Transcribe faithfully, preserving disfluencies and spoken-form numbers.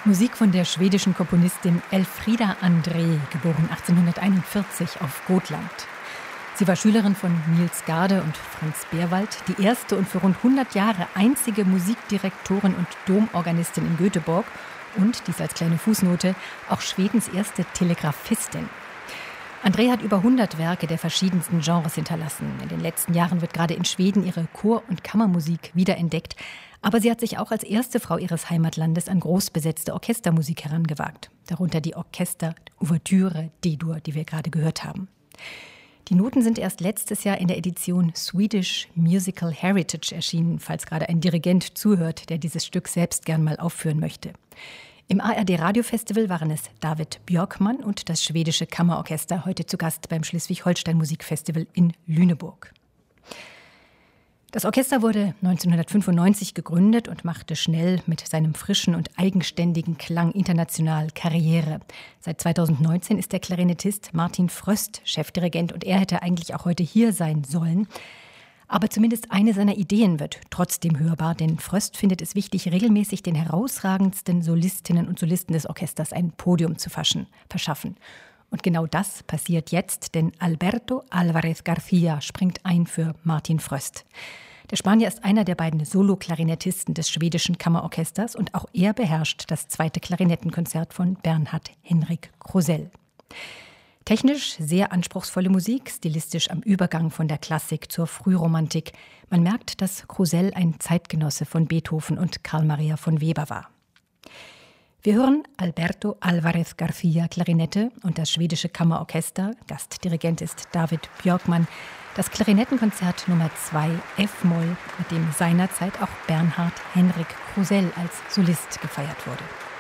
Musik von der schwedischen Komponistin Elfriede André, geboren achtzehnhunderteinundvierzig auf Gotland. Sie war Schülerin von Niels Gade und Franz Beerwald, die erste und für rund hundert Jahre einzige Musikdirektorin und Domorganistin in Göteborg und, dies als kleine Fußnote, auch Schwedens erste Telegraphistin. André hat über hundert Werke der verschiedensten Genres hinterlassen. In den letzten Jahren wird gerade in Schweden ihre Chor- und Kammermusik wiederentdeckt. Aber sie hat sich auch als erste Frau ihres Heimatlandes an großbesetzte Orchestermusik herangewagt. Darunter die Orchester-Ouvertüre D-Dur, die wir gerade gehört haben. Die Noten sind erst letztes Jahr in der Edition Swedish Musical Heritage erschienen, falls gerade ein Dirigent zuhört, der dieses Stück selbst gern mal aufführen möchte. Im A R D-Radiofestival waren es David Björkman und das schwedische Kammerorchester, heute zu Gast beim Schleswig-Holstein-Musikfestival in Lüneburg. Das Orchester wurde neunzehnhundertfünfundneunzig gegründet und machte schnell mit seinem frischen und eigenständigen Klang international Karriere. Seit zweitausendneunzehn ist der Klarinettist Martin Fröst Chefdirigent und er hätte eigentlich auch heute hier sein sollen. Aber zumindest eine seiner Ideen wird trotzdem hörbar, denn Fröst findet es wichtig, regelmäßig den herausragendsten Solistinnen und Solisten des Orchesters ein Podium zu verschaffen. Und genau das passiert jetzt, denn Alberto Álvarez García springt ein für Martin Fröst. Der Spanier ist einer der beiden Solo-Klarinettisten des schwedischen Kammerorchesters und auch er beherrscht das zweite Klarinettenkonzert von Bernhard Henrik Krusell. Technisch sehr anspruchsvolle Musik, stilistisch am Übergang von der Klassik zur Frühromantik. Man merkt, dass Krusell ein Zeitgenosse von Beethoven und Carl Maria von Weber war. Wir hören Alberto Álvarez García Klarinette und das schwedische Kammerorchester. Gastdirigent ist David Björkman. Das Klarinettenkonzert Nummer zwei F-Moll, mit dem seinerzeit auch Bernhard Henrik Krusell als Solist gefeiert wurde.